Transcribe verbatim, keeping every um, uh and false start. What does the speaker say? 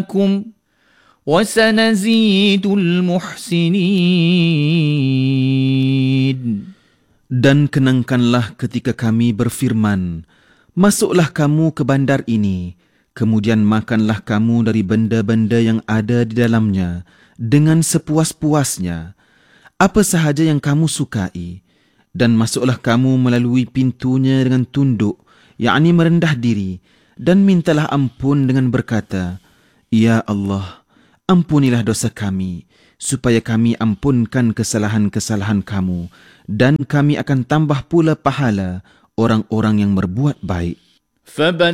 وسنزيد المحسنين. Dan kenangkanlah ketika kami berfirman, masuklah kamu ke bandar ini, kemudian makanlah kamu dari benda-benda yang ada di dalamnya dengan sepuas-puasnya, apa sahaja yang kamu sukai, dan masuklah kamu melalui pintunya dengan tunduk, yakni merendah diri, dan mintalah ampun dengan berkata, Ya Allah, ampunilah dosa kami, supaya kami ampunkan kesalahan-kesalahan kamu, dan kami akan tambah pula pahala orang-orang yang berbuat baik.